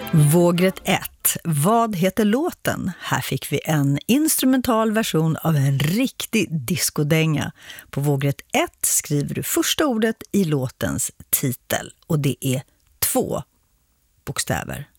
Vågrätt 1. Vad heter låten? Här fick vi en instrumental version av en riktig diskodänga. På vågrätt 1 skriver du första ordet i låtens titel och det är 2 bokstäver.